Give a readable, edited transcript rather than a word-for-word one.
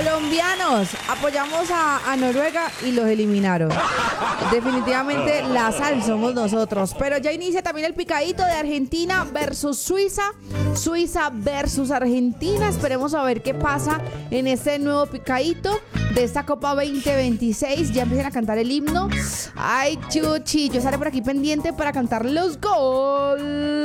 Colombianos, apoyamos a Noruega y los eliminaron. Definitivamente la sal somos nosotros. Pero ya inicia también el picadito de Argentina versus Suiza. Suiza versus Argentina. Esperemos a ver qué pasa en este nuevo picadito de esta Copa 2026. Ya empiezan a cantar el himno. Ay, chuchi, yo estaré por aquí pendiente para cantar los goles.